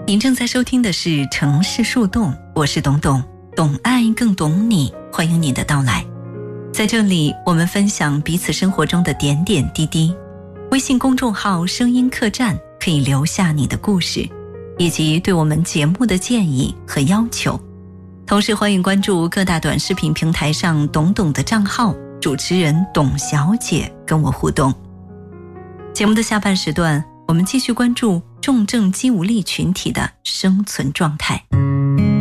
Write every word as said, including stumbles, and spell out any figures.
您正在收听的是城市树洞，我是董董，懂爱更懂你，欢迎你的到来。在这里，我们分享彼此生活中的点点滴滴。微信公众号声音客栈可以留下你的故事，以及对我们节目的建议和要求。同时欢迎关注各大短视频平台上董董的账号，主持人董小姐跟我互动。节目的下半时段，我们继续关注重症肌无力群体的生存状态。